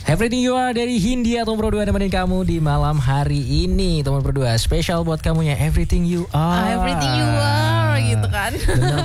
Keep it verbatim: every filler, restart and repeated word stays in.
Everything You Are dari Hindia teman berdua nemenin kamu di malam hari ini. Teman berdua spesial buat kamu ya Everything You Are. Everything You Are gitu kan. Bener